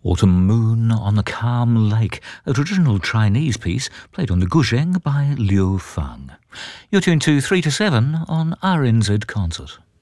Autumn Moon on the Calm Lake, a traditional Chinese piece played on the guzheng by Liu Fang. You're tuned to 3 to 7 on RNZ Concert.